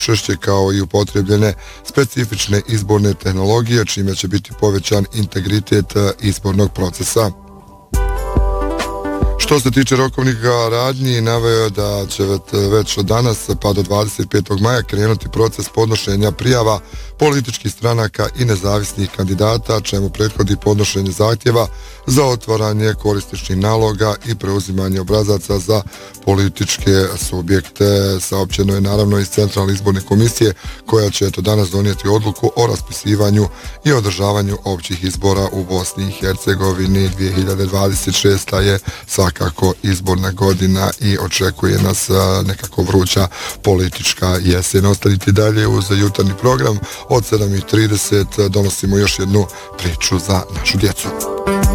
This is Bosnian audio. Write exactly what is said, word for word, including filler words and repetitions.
češće kao i upotrebljene specifične izborne tehnologije, čime će biti povećan integritet izbornog procesa. Što se tiče rokovnih radnji, naveo je da će već od danas pa do dvadeset petog maja krenuti proces podnošenja prijava političkih stranaka i nezavisnih kandidata, čemu prethodi podnošenje zahtjeva za otvaranje korisničnih naloga i preuzimanje obrazaca za političke subjekte. Saopćeno je naravno iz Centralne izborne komisije, koja će eto danas donijeti odluku o raspisivanju i održavanju općih izbora u Bosni i Hercegovini. dvije hiljade dvadeset šesta je svakako izborna godina i očekuje nas nekako vruća politička jesen. Ostanite dalje uz jutarnji program. Od sedam i trideset donosimo još jednu priču za našu djecu.